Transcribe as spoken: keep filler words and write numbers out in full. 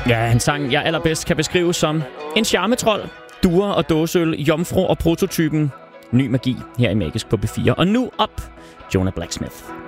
Ja, en sang, jeg allerbedst kan beskrive som en charmetrol, duer og dåseøl, jomfru og prototypen. Ny magi her i Magisk på B fire. Og nu op, Jonah Blacksmith.